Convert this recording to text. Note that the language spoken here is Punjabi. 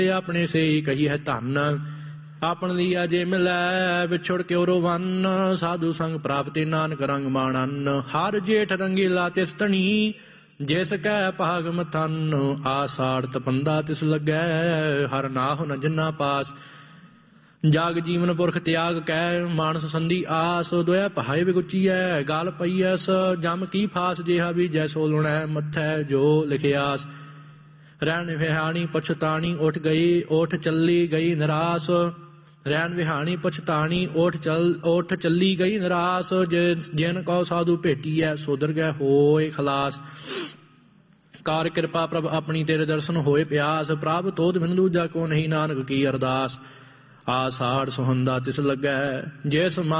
ਆਪਣੇ ਸੇ ਕਹੀ ਹੈ ਧਨ। ਆਪਨ ਲੀਆ ਜੇ ਮਿਲੈ ਵਿਛੁੜ ਕੇ ਰੋਵਨ। ਸਾਧੂ ਸੰਗ ਪ੍ਰਾਪਤੇ ਨਾਨਕ ਰੰਗ ਮਾਣਨ। ਹਰ ਜੇਠ ਰੰਗੀਲਾ ਤਿਸ ਧਣੀ ਜਿਸ ਕੈ ਭਾਗ ਮਥਨ। ਆਸਾੜ ਤਪੰਦਾ ਤਿਸ ਲੱਗੈ ਹਰ ਨਾਹੁ ਨ ਜਿਨਾ ਪਾਸ। ਜਾਗ ਜੀਵਨ ਪੁਰਖ ਤਿਆਗ ਕੈ ਮਾਨਸ ਸੰਧੀ ਆਸ। ਦੋਇ ਪਹਾਏ ਵਿਗੁਚੀਐ ਗਲ ਪਈਐਸ ਜਮ ਕੀ ਫਾਸ। ਜਿਹਾ ਬੀਜੈ ਸੋ ਲੁਣੈ ਮਥੈ ਜੋ ਲਿਖਿਆਸ। ਰਹਿਣ ਵਿਹਾਣੀ ਪਛਤਾਣੀ ਉੱਠ ਗਈ ਓਠ ਚੱਲੀ ਗਈ ਨਿਰਾਸ। ਰਹਿਣ ਵਿਹਾਣੀ ਪਛਤਾਣੀ ਓਠ ਚੱਲੀ ਗਈ ਨਿਰਾਸ। ਜਿਨ ਕਉ ਸਾਧੂ ਭੇਟੀਐ ਸੋਧਰ ਗਏ ਹੋਏ ਖਲਾਸ। ਕਾਰ ਕਿਰਪਾ ਪ੍ਰਭ ਆਪਣੀ ਤੇਰੇ ਦਰਸ਼ਨ ਹੋਏ ਪਿਆਸ। ਪ੍ਰਭ ਤੋਧ ਬਿਨ ਦੂਜਾ ਕੋ ਨਹੀਂ ਨਾਨਕ ਕੀ ਅਰਦਾਸ। ਆਸਾੜ ਸੁਹੰਦਾ ਤਿਸ ਲੱਗੈ ਜਿਸ